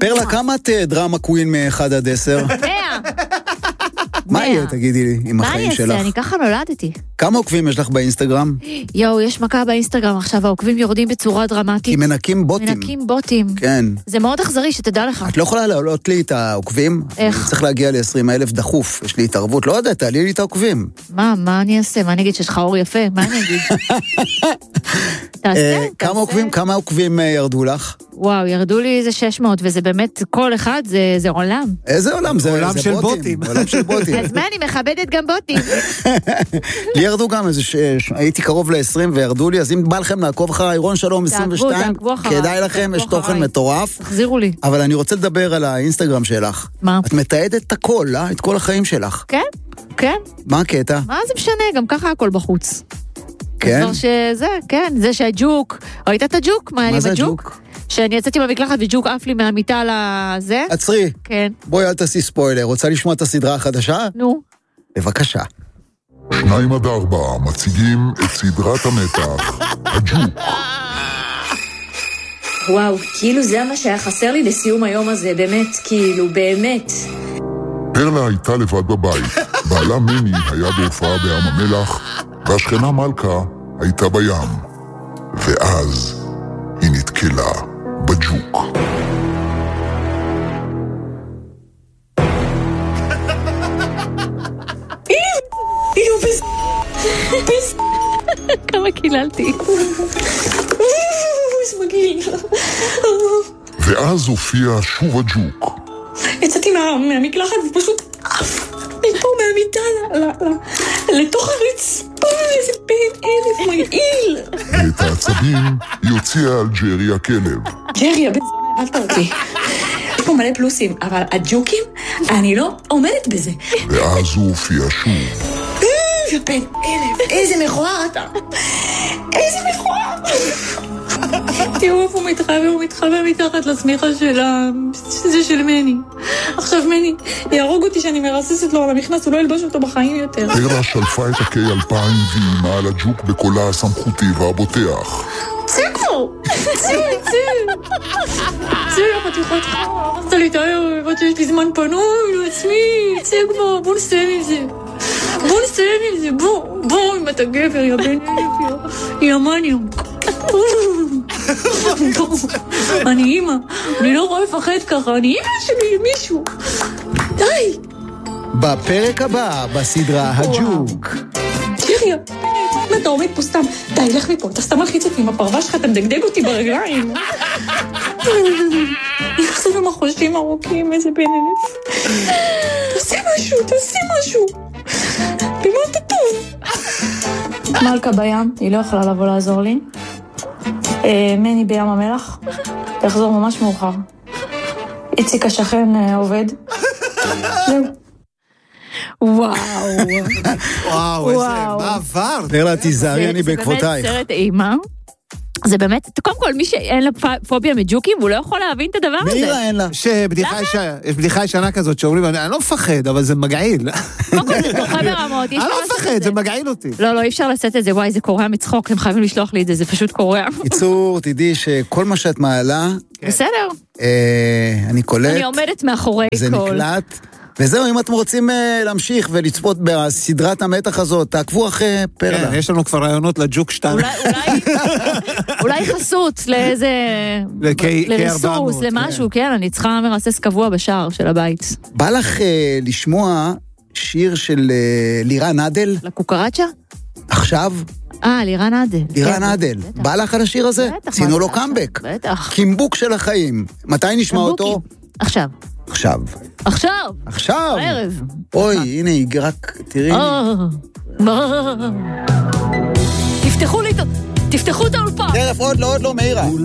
פרלה, כמה את דרמה קווין מ-1 עד 10? 100. מה יהיה, תגידי לי, עם החיים שלך? מה אני אעשה? אני ככה נולדתי. כמה עוקבים יש לך באינסטגרם? יואו, יש מכה באינסטגרם עכשיו, העוקבים יורדים בצורה דרמטית. כי מנקים בוטים. מנקים בוטים. כן. זה מאוד אכזרי, שתדע לך. את לא יכולה להעלות לי את העוקבים? איך? אני צריך להגיע ל-20,000 דחוף, יש לי התערבות, לא יודע, תעלי לי את העוקבים. מה אני אעשה? מה אני אגיד, שיש לך אור יפה? מה אני אגיד? תעשה. כמה עוקבים ירדו לך? וואו, ירדו לי איזה 600, וזה באמת, כל אחד זה עולם. איזה עולם? זה עולם של בוטים. עולם של בוטים. אז מה, אני מכבדת גם בוטים. לי ירדו גם איזה, הייתי קרוב ל-20 וירדו לי, אז אם בא לכם לעקוב אחריי, רון שלום 22, תעקבו אחריי. כדאי לכם, יש תוכן מטורף. תחזירו לי. אבל אני רוצה לדבר על האינסטגרם שלך. מה? את מתעדת את הכל, את כל החיים שלך. כן, כן. מה הקטע? מה זה משנה? גם ככה הכל בחוץ. כן? שזה, כן, זה שהג'וק, ראית את הג'וק? מה זה הג'וק? שאני יצאתי במקלחת וג'וק עף לי מהמיטה לזה? עצרי. כן. בואי, אל תעשי ספוילר. רוצה לשמוע את הסדרה החדשה? נו. בבקשה. 2 עד 4 מציגים את סדרת המתח, הג'וק. וואו, כאילו זה מה שהיה חסר לי לסיום היום הזה, באמת, כאילו, באמת. פרלה הייתה לבד בבית, בעלה מני היה בהופעה בים המלח, והשכנה מלכה הייתה בים. ואז היא נתקלה בג'וק. כמה קיללתי. זה מגעיל. ואז הופיע שוב הג'וק. יצאתי מהמקלחת ופשוט מפה מהמיטה לתוך הרצפה, איזה בן אלף מגעיל. ואת העצבים היא הוציאה על ג'רי הכלב. ג'רי, הבן זונה, הרדת אותי. יש פה מלא פלוסים, אבל הג'וקים, אני לא עומדת בזה. ואז הוא הופיע שוב. בן אלף, איזה מכוער אתה. איזה מכוער. תראו איפה הוא מתחבא מתחת לצמיחה שזה של מני. עכשיו מני יהרוג אותי שאני מרססת לו על המכנס, הוא לא ילבש אותו בחיים יותר. פרלה שלפה את ה-K2000 ואימה על הג'וק בקולה הסמכותי והבוטח. צא כבר! צא! חתיכות חר, עשת לי את הערב, עד שיש לי זמן פנוי לעצמי, צא כבר, בוא נסיים עם זה. בוא, אם אתה גבר, יא בן אלף, יא מניום. אני אימא, אני לא רואה לפחד ככה, אני אימא שלי, מישהו. די. בפרק הבא, בסדרה הג'וק. ג'רי, אם אתה עומד פה סתם, די, לך מפה, אתה סתם מלחיץ אותי עם הפרווה שלך, אתה מדגדג אותי ברגליים. איך זה במחושים ארוכים, איזה בן אלף. תעשי משהו. במה אתה טוב? מלכה בים, היא לא יכולה לבוא לעזור לי. מני בים המלח, תחזור ממש מאוחר. איציק השכן עובד. זהו. וואו, איזה מעבר. פרלה, תיזהרי, אני בעקבותייך. זה באמת סרט אימה. זה באמת, קודם כל, מי שאין לה פוביה מג'וקים, הוא לא יכול להבין את הדבר הזה. מאירה אין לה. יש בדיחה ישנה כזאת שאומרים, אני לא מפחד, אבל זה מגעיל. קודם כל, זה דוחה ברמות. אני לא מפחד, זה מגעיל אותי. לא, אי אפשר לשאת את זה, וואי, זה קורע מצחוק, הם חייבים לשלוח לי את זה, זה פשוט קורע. קיצור, תדעי שכל מה שאת מעלה, בסדר. אני קולט. אני עומדת מאחורי כל. זה נקלט. וזהו, אם אתם רוצים להמשיך ולצפות בסדרת המתח הזאת, תעקבו אחרי פרלה. כן, יש לנו כבר רעיונות לג'וק 2. אולי חסות לאיזה... לריסוס, למשהו, כן, אני צריכה מרסס קבוע בשער של הבית. בא לך לשמוע שיר של לירן אדל? לקוקרצ'ה? עכשיו? לירן אדל. לירן אדל. בא לך על השיר הזה? עשינו לו קאמבק. בטח. קימבוק של החיים. מתי נשמע אותו? עכשיו. הערב. אוי, הנה, רק תראי. תפתחו את האולפן. טרף, עוד לא, מאירה.